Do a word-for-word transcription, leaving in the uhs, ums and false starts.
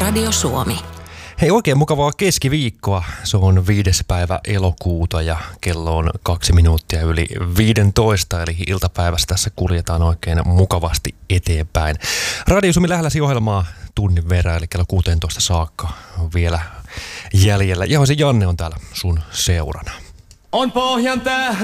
Radio Suomi. Hei, oikein mukavaa keskiviikkoa. Se on viides päivä elokuuta ja kello on kaksi minuuttia yli viidentoista, eli iltapäivässä tässä kuljetaan oikein mukavasti eteenpäin. Radio Suomi lähelläsi ohjelmaa tunnin verran, eli kello kuusitoista saakka on vielä jäljellä. Ja se Janne on täällä sun seurana. On pohjan tää